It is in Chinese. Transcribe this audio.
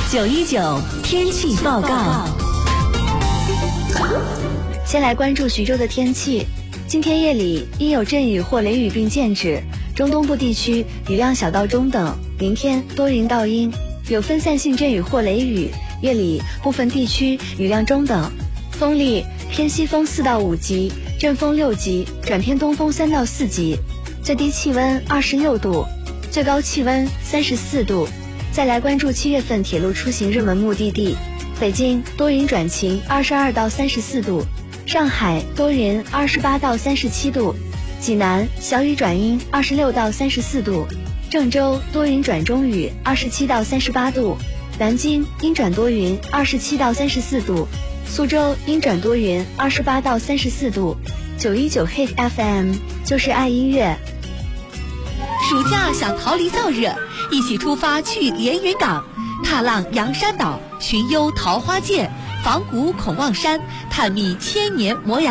919天气报告。 先来关注徐州的天气。今天夜里阴有阵雨或雷雨并见指，中东部地区雨量小到中等，明天多云到阴，有分散性阵雨或雷雨，夜里部分地区雨量中等，风力偏西风4到5级，阵风6级，转偏东风3到4级，最低气温26度，最高气温34度。再来关注7月份铁路出行热门目的地，北京多云转晴22到34度，上海多云28到37度，济南小雨转阴26到34度，郑州多云转中雨27到38度，南京阴转多云27到34度，苏州阴转多云28到34度。919 Hit FM 就是爱音乐。 暑假想逃离燥热，一起出发去连云港，踏浪洋山岛，寻幽桃花涧，访古孔望山，探秘千年摩崖